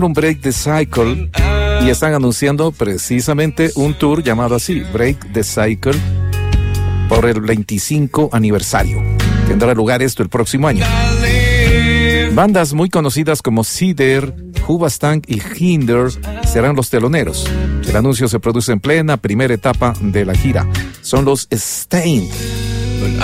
un Break the Cycle y están anunciando precisamente un tour llamado así, Break the Cycle, por el 25 aniversario. Tendrá lugar esto el próximo año. Bandas muy conocidas como Cider, Hoobastank y Hinder serán los teloneros. El anuncio se produce en plena primera etapa de la gira. Son los Staind.